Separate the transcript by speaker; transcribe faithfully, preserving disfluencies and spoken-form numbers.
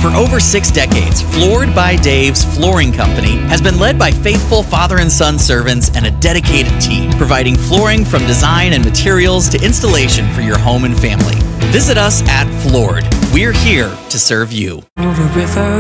Speaker 1: For over six decades, Floored by Dave's Flooring Company has been led by faithful father and son servants and a dedicated team, providing flooring from design and materials to installation for your home and family. Visit us at Floored. We're here to serve you.
Speaker 2: Over river